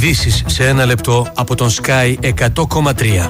Ειδήσεις σε ένα λεπτό από τον Sky 100,3.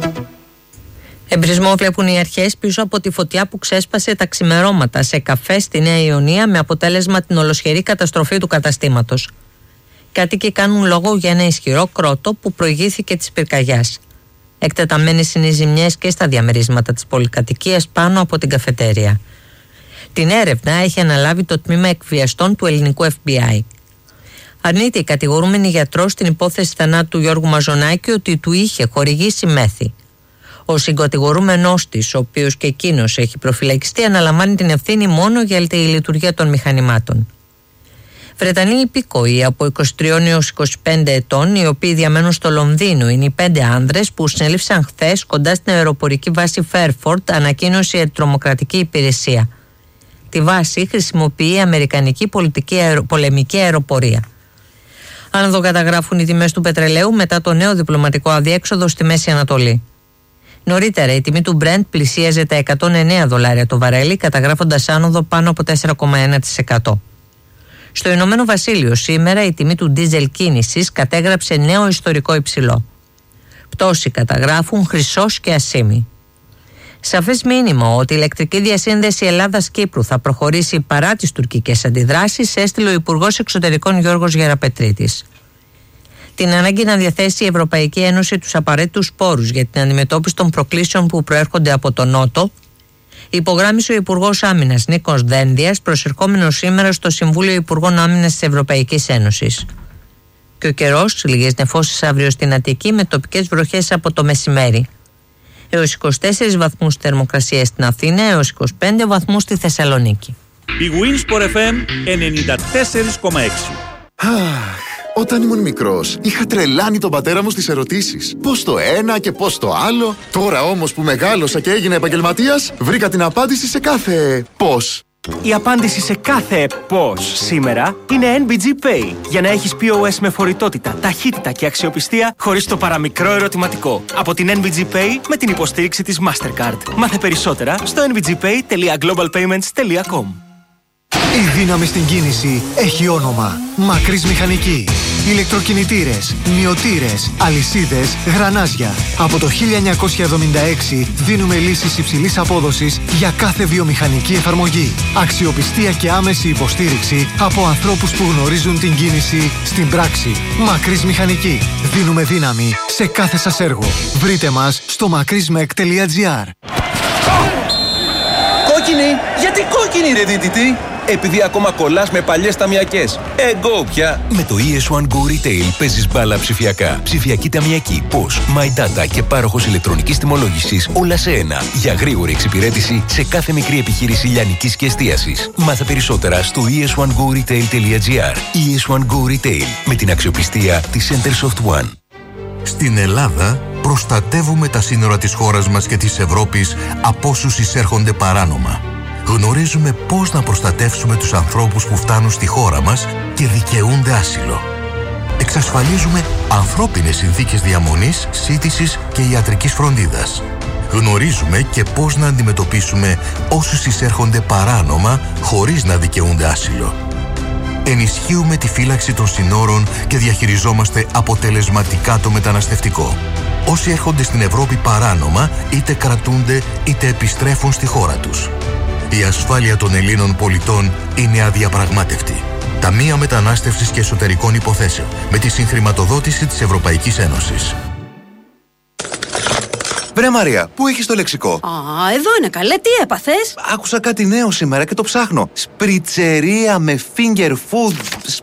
Εμπρισμό βλέπουν οι αρχές πίσω από τη φωτιά που ξέσπασε τα ξημερώματα σε καφέ στη Νέα Ιωνία, με αποτέλεσμα την ολοσχερή καταστροφή του καταστήματος. Κάτοικοι κάνουν λόγο για ένα ισχυρό κρότο που προηγήθηκε της πυρκαγιάς. Εκτεταμένες είναι οι ζημιές και στα διαμερίσματα της πολυκατοικίας πάνω από την καφετέρια. Την έρευνα έχει αναλάβει το τμήμα εκβιαστών του ελληνικού FBI. Αρνείται η κατηγορούμενη γιατρός στην υπόθεση θανάτου του Γιώργου Μαζονάκη ότι του είχε χορηγήσει μέθη. Ο συγκατηγορούμενός της, ο οποίος και εκείνος έχει προφυλακιστεί, αναλαμβάνει την ευθύνη μόνο για τη λειτουργία των μηχανημάτων. Βρετανοί υπήκοοι από 23 έως 25 ετών, οι οποίοι διαμένουν στο Λονδίνο, είναι οι 5 άνδρες που συνέληφθησαν χθες κοντά στην αεροπορική βάση Φέρφορντ, ανακοίνωσε η τρομοκρατική υπηρεσία. Τη βάση χρησιμοποιεί η Αμερικανική πολεμική αεροπορία. Άνοδο καταγράφουν οι τιμές του πετρελαίου μετά το νέο διπλωματικό αδιέξοδο στη Μέση Ανατολή. Νωρίτερα η τιμή του Brent πλησίαζε τα $109 το βαρέλι, καταγράφοντας άνοδο πάνω από 4,1%. Στο Ηνωμένο Βασίλειο σήμερα η τιμή του ντίζελ κίνησης κατέγραψε νέο ιστορικό υψηλό. Πτώση καταγράφουν Χρυσός και Ασήμι. Σαφές μήνυμα ότι η ηλεκτρική διασύνδεση Ελλάδας-Κύπρου θα προχωρήσει παρά τις τουρκικές αντιδράσεις έστειλε ο Υπουργός Εξωτερικών Γιώργος Γεραπετρίτης. Την ανάγκη να διαθέσει η Ευρωπαϊκή Ένωση τους απαραίτητους πόρους για την αντιμετώπιση των προκλήσεων που προέρχονται από τον Νότο υπογράμμισε ο Υπουργός Άμυνας Νίκος Δένδιας, προσερχόμενος σήμερα στο Συμβούλιο Υπουργών Άμυνας της Ευρωπαϊκής Ένωσης. Και ο καιρός, λίγες νεφώσεις αύριο στην Αττική με τοπικές βροχές από το μεσημέρι. Έως 24 βαθμούς θερμοκρασία στην Αθήνα, έως 25 βαθμούς στη Θεσσαλονίκη. Η Winsport FM 94,6. Όταν ήμουν μικρός, είχα τρελάνει τον πατέρα μου στις ερωτήσεις. Πώς το ένα και πώς το άλλο. Τώρα όμως που μεγάλωσα και έγινα επαγγελματίας, βρήκα την απάντηση σε κάθε πώς. Η απάντηση σε κάθε πώς σήμερα είναι NBG Pay. Για να έχεις POS με φορητότητα, ταχύτητα και αξιοπιστία χωρίς το παραμικρό ερωτηματικό. Από την NBG Pay με την υποστήριξη της Mastercard. Μάθε περισσότερα στο nbgpay.globalpayments.com. Η δύναμη στην κίνηση έχει όνομα. Μακρύς Μηχανική. Ηλεκτροκινητήρες, μυωτήρες, αλυσίδες, γρανάζια. Από το 1976 δίνουμε λύσεις υψηλής απόδοσης για κάθε βιομηχανική εφαρμογή. Αξιοπιστία και άμεση υποστήριξη από ανθρώπους που γνωρίζουν την κίνηση στην πράξη. Μακρύς Μηχανική. Δίνουμε δύναμη σε κάθε σας έργο. Βρείτε μας στο makrismek.gr. Κόκκινη! Γιατί κόκκινη ρε δίτητη? Επειδή ακόμα κολλάς με παλιές ταμιακές. Εγώ πια. Με το ES1 Go Retail παίζεις μπάλα ψηφιακά. Ψηφιακή ταμιακή, POS, My Data και πάροχος ηλεκτρονικής τιμολόγησης, όλα σε ένα. Για γρήγορη εξυπηρέτηση σε κάθε μικρή επιχείρηση λιανικής και εστίασης. Μάθε περισσότερα στο es1goretail.gr. ES1 Go Retail, με την αξιοπιστία της Centersoft One. Στην Ελλάδα προστατεύουμε τα σύνορα της χώρας μας και της Ευρώπης από όσους εισέρχονται παράνομα. Γνωρίζουμε πώς να προστατεύσουμε τους ανθρώπους που φτάνουν στη χώρα μας και δικαιούνται άσυλο. Εξασφαλίζουμε ανθρώπινες συνθήκες διαμονής, σύντησης και ιατρικής φροντίδας. Γνωρίζουμε και πώς να αντιμετωπίσουμε όσους εισέρχονται παράνομα χωρίς να δικαιούνται άσυλο. Ενισχύουμε τη φύλαξη των συνόρων και διαχειριζόμαστε αποτελεσματικά το μεταναστευτικό. Όσοι έρχονται στην Ευρώπη παράνομα είτε κρατούνται είτε επιστρέφουν στη χώρα τους. Η ασφάλεια των Ελλήνων πολιτών είναι αδιαπραγμάτευτη. Ταμεία Μετανάστευσης και Εσωτερικών Υποθέσεων με τη συγχρηματοδότηση της Ευρωπαϊκής Ένωσης. Βρε Μαρία, πού έχεις το λεξικό? Εδώ είναι καλέ, τι έπαθες? Άκουσα κάτι νέο σήμερα και το ψάχνω. Σπριτσερία με finger food.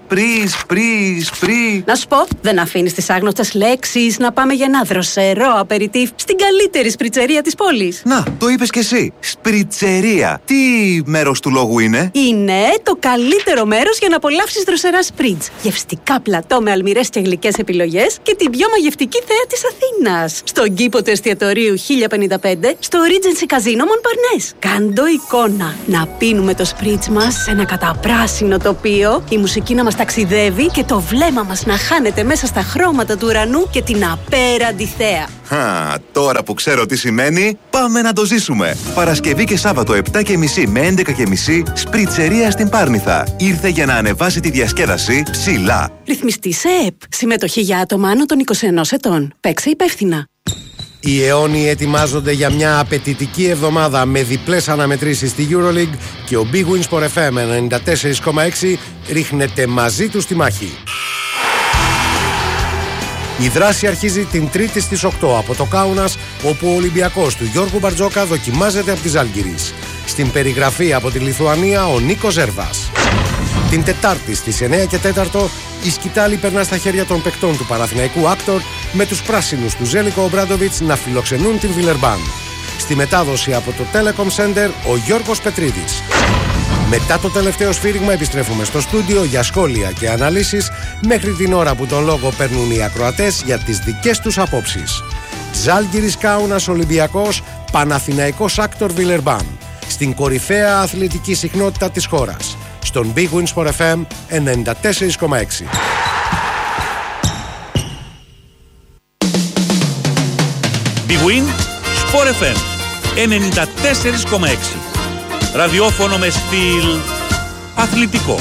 Σπρί. Να σου πω, δεν αφήνεις τις άγνωστες λέξεις. Να πάμε για ένα δροσερό απεριτίφ στην καλύτερη σπριτσερία της πόλης. Να, το είπες κι εσύ. Σπριτσερία. Τι μέρος του λόγου είναι? Είναι το καλύτερο μέρος για να απολαύσεις δροσερά σπριτζ. Γευστικά πλατό με αλμυρές και γλυκές επιλογές και την πιο μαγευτική θέα της Αθήνας. Στον κήπο του εστιατορίου Φεβρουαρίου 1055 στο Regency Casino Montparnasse. Κάντο εικόνα. Να πίνουμε το σπρίτς μας σε ένα καταπράσινο τοπίο, η μουσική να μας ταξιδεύει και το βλέμμα μας να χάνεται μέσα στα χρώματα του ουρανού και την απέραντη θέα. Τώρα που ξέρω τι σημαίνει, πάμε να το ζήσουμε. Παρασκευή και Σάββατο 7.30 με 11.30 Σπριτσερία στην Πάρνηθα. Ήρθε για να ανεβάσει τη διασκέδαση ψηλά. Ρυθμιστή σε ΕΕΠ. Συμμετοχή για άτομα άνω των 21 ετών. Παίξε υπεύθυνα. Οι αιώνιοι ετοιμάζονται για μια απαιτητική εβδομάδα με διπλές αναμετρήσεις στη EuroLeague και ο Big Win Sport FM 94,6 ρίχνεται μαζί του στη μάχη. Η δράση αρχίζει την Τρίτη στις 8 από το Κάουνας, όπου ο Ολυμπιακός του Γιώργου Μπαρτζόκα δοκιμάζεται από τη Ζάλγκιρις. Στην περιγραφή από τη Λιθουανία ο Νίκος Ζέρβας. Την Τετάρτη στις 9 και 4 η σκητάλη περνά στα χέρια των παικτών του Παναθηναϊκού Άκτορ, με τους πράσινους του Ζέλικο Ομπράντοβιτς να φιλοξενούν την Βιλερμπάν. Στη μετάδοση από το Telecom Center ο Γιώργος Πετρίδης. Μετά το τελευταίο σφύριγμα επιστρέφουμε στο στούντιο για σχόλια και αναλύσεις μέχρι την ώρα που τον λόγο παίρνουν οι ακροατές για τις δικές τους απόψεις. Ζάλγκιρις Κάουνας Ολυμπιακός, Παναθηναϊκός Άκτορ Βιλερμπάν. Στην κορυφαία αθλητική συχνότητα της χώρας. Στον Big Win Sport FM 94,6. Big Win Sport FM 94,6. Ραδιόφωνο με στυλ αθλητικό.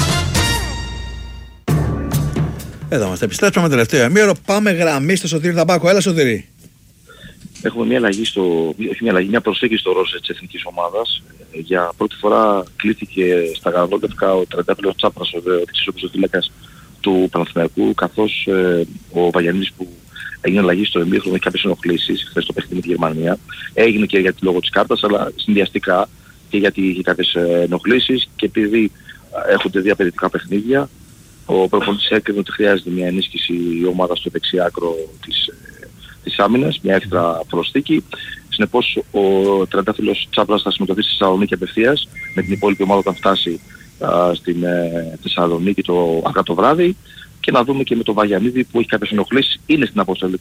Εδώ είμαστε. Επιστρέψαμε τελευταίο ημίωρο. Πάμε γραμμή στο Σωτήρη Ταμπάκο. Έλα, Σωτήρη. Έχουμε μια αλλαγή μια προσέγγιση στο ρόστερ της εθνικής ομάδας. Για πρώτη φορά κλείθηκε στα γαλανόλευκα ο 30 Τσάπρας, ο οπισθοφύλακας του Παναθηναϊκού, καθώς ο Βαγιανίδης που έγινε αλλαγή στο ημίχρονο έχει κάποιες ενοχλήσεις χθες στο παιχνίδι με τη Γερμανία. Έγινε και για τη λόγω της κάρτας, αλλά συνδυαστικά και γιατί είχε κάποιες ενοχλήσεις και επειδή έχονται δύο απαιτητικά παιχνίδια, ο προπονητής έκρινε ότι χρειάζεται μια ενίσχυση η ομάδα στο δεξιάκρο της άμυνας, μια έξτρα προσθήκη. Συνεπώς ο τριαντάφυλλος Τσάπρας θα συμμετοχθεί στη Θεσσαλονίκη απευθείας με την υπόλοιπη ομάδα όταν φτάσει στην Θεσσαλονίκη αργά το βράδυ, και να δούμε και με τον Βαγιανίδη που έχει κάποιες ενοχλήσεις. Είναι στην αποστολή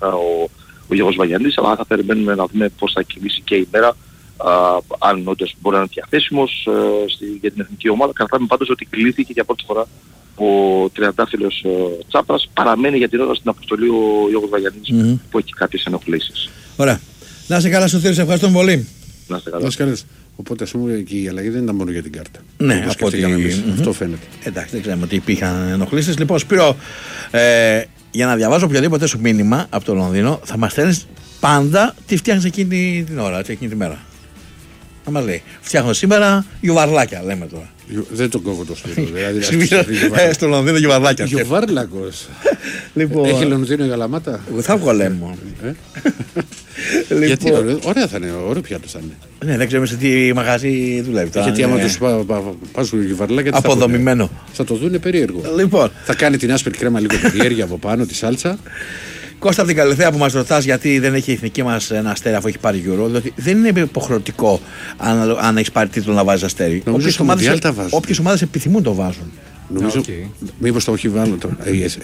ο Γιώργος Βαγιανίδης, αλλά θα περιμένουμε να δούμε πώς θα κινήσει και η μέρα, αν όντως μπορεί να είναι διαθέσιμος για την εθνική ομάδα. Κρατάμε πάντως ότι κλείθηκε για πρώτη φορά ο τριαντάφυλλος Τσάπρας. Παραμένει για την ώρα στην αποστολή ο Γιώργος Βαγιανίδης που έχει κάποιες ενοχλήσεις. Ωραία. Να είσαι καλά, Σωτήρη, σε ευχαριστούμε πολύ. Να είστε καλά. Οπότε ας πούμε και η αλλαγή δεν ήταν μόνο για την κάρτα. Ναι, από ό,τι αυτό φαίνεται. Εντάξει, δεν ξέρουμε ότι υπήρχαν ενοχλήσεις. Λοιπόν, Σπύρο, για να διαβάζω οποιοδήποτε σου μήνυμα από το Λονδίνο, θα μας στέλνεις πάντα τι φτιάχνεις εκείνη την ώρα, εκείνη τη μέρα. Θα μας λέει, φτιάχνω σήμερα γιουβαρλάκια, λέμε τώρα. Δεν τον κόβω το Σπύρο. Στο Λονδίνο γιουβαρλάκια. Γιουβάρλακος. Έχει Λονδίνο η Γαλαμάτα. Θα βγω λέμω. Γιατί ωραία θα είναι, ωραίο πιάτος θα είναι. Ναι, δεν ξέρουμε σε τι μαγαζί δουλεύει. Γιατί άμα τους πάσουν γιουβαρλάκια αποδομημένο. Θα το δούνε περίεργο. Λοιπόν. Θα κάνει την άσπρη κρέμα λίγο περιέργεια από πάνω, τη σάλτσα. Κώστα από την Καλυθέα που μας ρωτάς γιατί δεν έχει η εθνική μας ένα αστέρι αφού έχει πάρει Euro, διότι δεν είναι υποχρεωτικό αν έχεις πάρει τίτλο να βάζεις αστέρι. Όποιες ομάδες επιθυμούν το βάζουν. Νομίζω, μήπως το όχι βάλουν τώρα.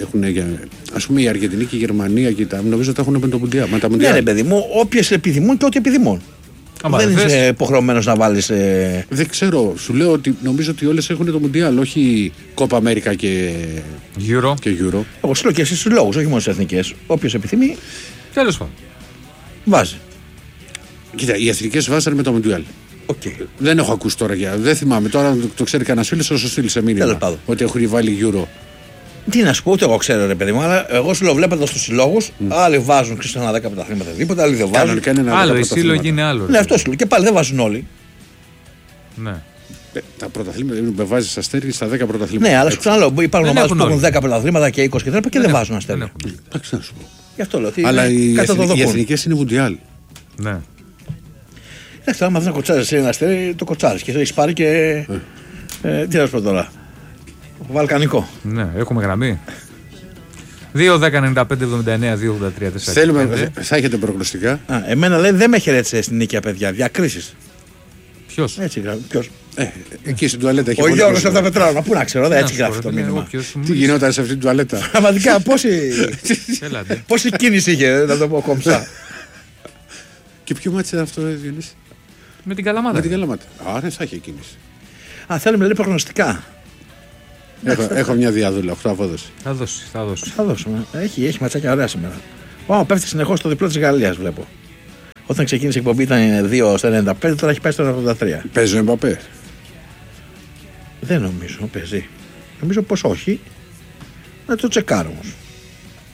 Ας πούμε η Αργεντινή και η Γερμανία νομίζω ότι έχουν με το Μουντιάλ. Ναι, ρε παιδί μου, όποιες επιθυμούν και ό,τι επιθυμούν. Δεν είσαι υποχρεωμένος να βάλεις. Δεν ξέρω, σου λέω ότι νομίζω ότι όλες έχουν το Μουντιάλ, όχι Κόπα Αμέρικα και Euro. Εγώ σου λέω και εσείς λόγους, όχι μόνο στις εθνικές. Όποιος επιθυμεί. Τέλος πάντων. Βάζει. Κοίτα, οι εθνικές βάζανε με το Μουντιάλ. Okay. Δεν έχω ακούσει τώρα, δεν θυμάμαι. Τώρα το ξέρει κανένα φίλο, όσο στείλει σε μήνυμα. Ότι έχουν βάλει Euro. Τι να σου πω, ούτε εγώ ξέρω, ρε παιδί μου, αλλά εγώ σου λέω βλέποντα τους συλλόγους, άλλοι βάζουν ένα 10 πρωταθλήματα τίποτα, άλλοι δεν βάζουν. Άλλο, οι σύλλογοι είναι άλλο. Ναι, αυτό σου λέω. Και πάλι δεν βάζουν όλοι. Ναι. Τα πρωταθλήματα με βάζει αστέρι στα 10 πρωταθλήματα. Ναι, αλλά σου ξαναλέω, υπάρχουν ομάδες που έχουν 10 πρωταθλήματα και 20 και δεν βάζουν αστέρι. Εντάξει, να σου πω. Γι' αυτό λέω. Αλλά οι εθνικές είναι Μουντιάλ. Ναι. Εντάξει, άμα θες να κοτσάρεις ένα αστέρι, το κοτσάρεις και έχεις πάρει και. Τι να σου πω τώρα. Βαλκανικό. Ναι, έχουμε γραμμή. 2-10-95-79-2-83-4. Θέλουμε, θα έχετε προγνωστικά. Εμένα λέει δεν με χαιρέτησε στην νίκαια, παιδιά. Διακρίσεις. Ποιος? Έτσι γράφει. Ποιος? Εκεί στην τουαλέτα έχει. Ο Γιώργος από τα Πετράωνα. Πού να ξέρω, έτσι γράφει το μήνυμα. Τι γινόταν σε αυτή την τουαλέτα. Πραγματικά πόση κίνηση είχε, να το πω κομψά. Και ποιο μάτς είναι αυτό, Διονύση? Με την Καλαμάτα. Με την Καλαμάτα. Α, δεν θα έχει κίνηση. Α, θέλουμε δηλαδή προγνωστικά. Έχω μια διαδούλα, 8 απόδοση. Θα δώσουμε. Έχει ματσάκια ωραία σήμερα. Πέφτει συνεχώς στο διπλό της Γαλλίας, βλέπω. Όταν ξεκίνησε η εκπομπή ήταν 2-95, τώρα έχει πάει στο 83. Παίζει ο Εμπαπέ? Δεν νομίζω, παίζει. Νομίζω πως όχι. Να το τσεκάρω όμως.